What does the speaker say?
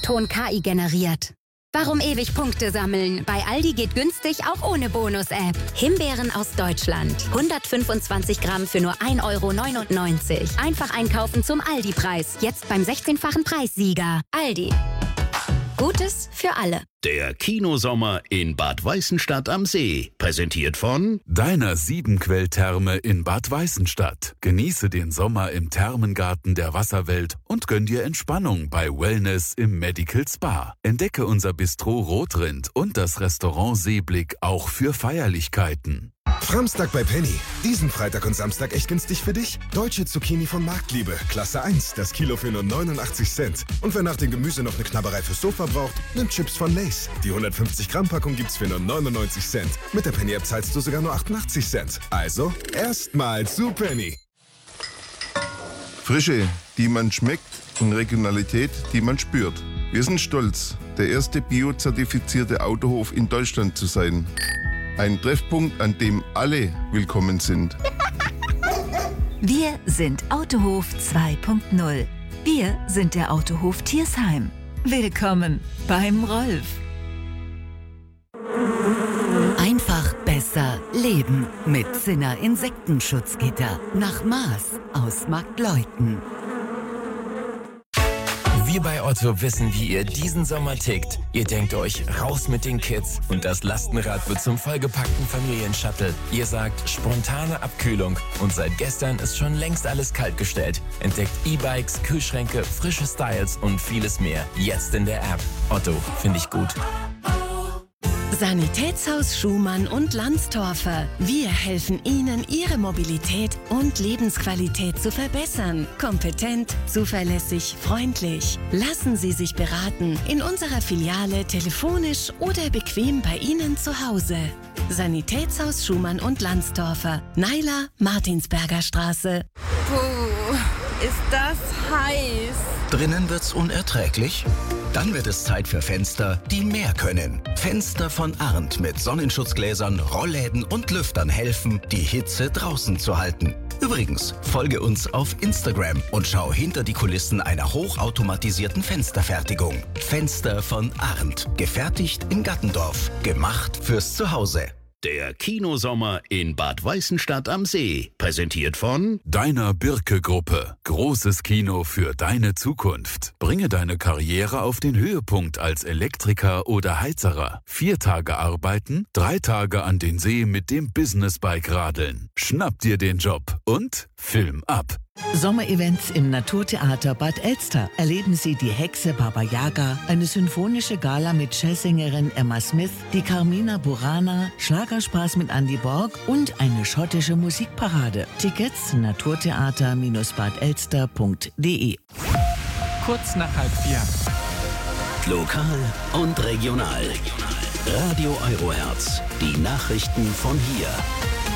Ton KI generiert. Warum ewig Punkte sammeln? Bei Aldi geht günstig auch ohne Bonus-App. Himbeeren aus Deutschland. 125 Gramm für nur 1,99 €. Einfach einkaufen zum Aldi-Preis. Jetzt beim 16-fachen Preissieger. Aldi. Gutes für alle. Der Kinosommer in Bad Weißenstadt am See. Präsentiert von Deiner Siebenquell-Therme in Bad Weißenstadt. Genieße den Sommer im Thermengarten der Wasserwelt und gönn dir Entspannung bei Wellness im Medical Spa. Entdecke unser Bistro Rotrind und das Restaurant Seeblick auch für Feierlichkeiten. Framstag bei Penny. Diesen Freitag und Samstag echt günstig für dich? Deutsche Zucchini von Marktliebe. Klasse 1. Das Kilo für nur 89 Cent. Und wer nach dem Gemüse noch eine Knabberei fürs Sofa braucht, nimmt Chips von Lay's. Die 150 Gramm Packung gibt's für nur 99 Cent. Mit der Penny-App zahlst du sogar nur 88 Cent. Also, erstmal zu Penny. Frische, die man schmeckt, und Regionalität, die man spürt. Wir sind stolz, der erste biozertifizierte Autohof in Deutschland zu sein. Ein Treffpunkt, an dem alle willkommen sind. Wir sind Autohof 2.0. Wir sind der Autohof Tiersheim. Willkommen beim Rolf. Einfach besser leben mit Zinner Insektenschutzgitter nach Maß aus Marktleuten. Wir bei Otto wissen, wie ihr diesen Sommer tickt. Ihr denkt euch, raus mit den Kids und das Lastenrad wird zum vollgepackten Familienshuttle. Ihr sagt, spontane Abkühlung und seit gestern ist schon längst alles kaltgestellt. Entdeckt E-Bikes, Kühlschränke, frische Styles und vieles mehr. Jetzt in der App. Otto, finde ich gut. Sanitätshaus Schumann und Landstorfer. Wir helfen Ihnen, Ihre Mobilität und Lebensqualität zu verbessern. Kompetent, zuverlässig, freundlich. Lassen Sie sich beraten in unserer Filiale, telefonisch oder bequem bei Ihnen zu Hause. Sanitätshaus Schumann und Landstorfer. Neiler, Martinsberger Straße. Puh, ist das heiß. Drinnen wird's unerträglich? Dann wird es Zeit für Fenster, die mehr können. Fenster von Arndt mit Sonnenschutzgläsern, Rollläden und Lüftern helfen, die Hitze draußen zu halten. Übrigens, folge uns auf Instagram und schau hinter die Kulissen einer hochautomatisierten Fensterfertigung. Fenster von Arndt. Gefertigt in Gattendorf. Gemacht fürs Zuhause. Der Kinosommer in Bad Weißenstadt am See. Präsentiert von Deiner Birke-Gruppe. Großes Kino für deine Zukunft. Bringe deine Karriere auf den Höhepunkt als Elektriker oder Heizerer. 4 Tage arbeiten, 3 Tage an den See mit dem Businessbike radeln. Schnapp dir den Job und Film ab. Sommerevents im Naturtheater Bad Elster. Erleben Sie die Hexe Baba Yaga, eine symphonische Gala mit Jazzsängerin Emma Smith, die Carmina Burana, Schlagerspaß mit Andy Borg und eine schottische Musikparade. Tickets naturtheater-badelster.de. Kurz nach 3:30. Lokal und regional. Radio Eurohertz. Die Nachrichten von hier.